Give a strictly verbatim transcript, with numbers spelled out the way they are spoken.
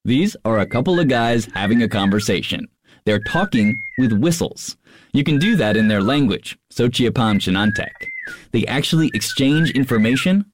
These are a couple of guys having a conversation. They're talking with whistles. You can do that in their language, Sochiapam Chinantec. They actually exchange information